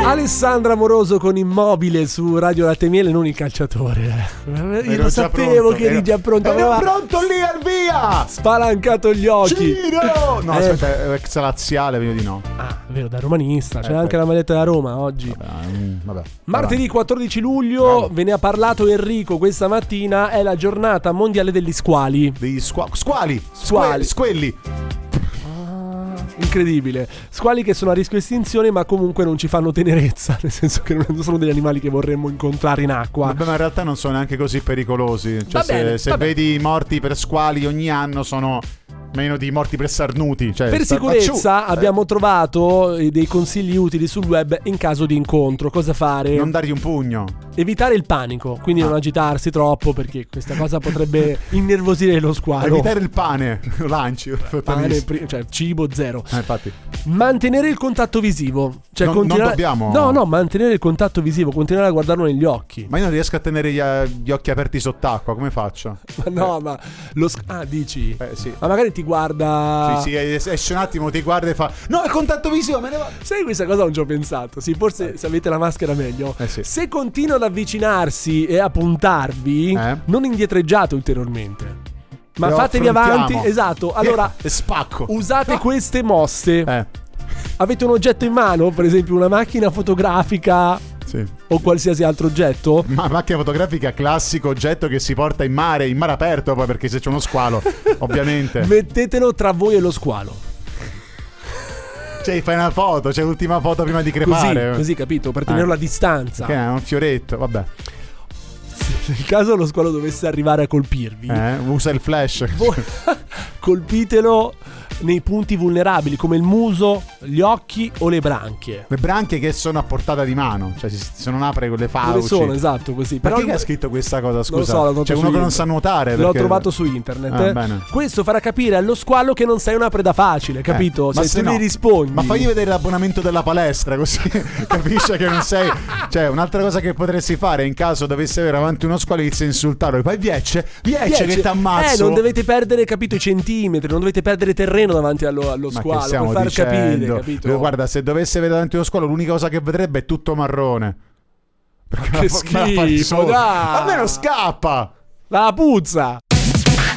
Alessandra Moroso con Immobile su Radio Latte Miele, non il calciatore. Io lo sapevo che eri già pronto. Ero pronto lì al via. Spalancato gli occhi. Ciro! No, aspetta, è ex laziale, meglio di no. Ah, vero, da romanista. C'è anche la maglietta da Roma oggi. Vabbè. Martedì 14 luglio, ve ne ha parlato Enrico questa mattina, è la giornata mondiale degli squali. Degli squali. Squelli. Incredibile. Squali che sono a rischio estinzione, ma comunque non ci fanno tenerezza, nel senso che non sono degli animali che vorremmo incontrare in acqua. Vabbè, ma in realtà non sono neanche così pericolosi. Cioè, se vedi morti per squali ogni anno sono meno di morti per starnuti. Cioè, per sicurezza abbiamo trovato dei consigli utili sul web in caso di incontro. Cosa fare? Non dargli un pugno. Evitare il panico, quindi non agitarsi troppo, perché questa cosa potrebbe innervosire lo squalo. Evitare il pane, lo lanci. Cioè cibo zero. Infatti. Mantenere il contatto visivo, cioè non dobbiamo. No, mantenere il contatto visivo, continuare a guardarlo negli occhi. Ma io non riesco a tenere gli occhi aperti sott'acqua, come faccio? Ma dici? Sì. Ma magari ti guarda. Sì, esce un attimo, ti guarda e fa: no, il contatto visivo, me ne vado. Sai, questa cosa non ci ho pensato. Sì, forse se avete la maschera meglio. Sì. Se continua ad avvicinarsi e a puntarvi, non indietreggiate ulteriormente, ma fatevi avanti. Esatto. Allora spacco. Usate queste mosse. Avete un oggetto in mano, per esempio una macchina fotografica, o qualsiasi altro oggetto. Ma macchina fotografica, classico oggetto che si porta in mare aperto, poi, perché se c'è uno squalo ovviamente. Mettetelo tra voi e lo squalo. Cioè, fai una foto, c'è l'ultima foto prima di crepare. Così, capito? Per tenerlo a distanza. Che è un fioretto, vabbè. Nel caso lo squalo dovesse arrivare a colpirvi, usa il flash. Colpitelo nei punti vulnerabili, come il muso, gli occhi o le branchie. Le branchie che sono a portata di mano, cioè se non apre con le fauci. Dove sono, esatto, così. Perché chi ha scritto questa cosa, scusa? Non lo so, c'è uno che non sa nuotare. L'ho trovato su internet. Bene. Questo farà capire allo squalo che non sei una preda facile, capito? Se tu gli rispondi. Ma fagli vedere l'abbonamento della palestra, così capisce che non sei. Cioè, un'altra cosa che potresti fare in caso dovesse avere avanti uno squalo, inizia a insultarlo. E poi viece che t'ammazzo. Non dovete perdere, capito, i centimetri, non dovete perdere terreno davanti allo squalo, per far capire, capito? Guarda, se dovesse vedere davanti uno squalo, l'unica cosa che vedrebbe è tutto marrone. Perché che schifo, dai! Almeno scappa! La puzza!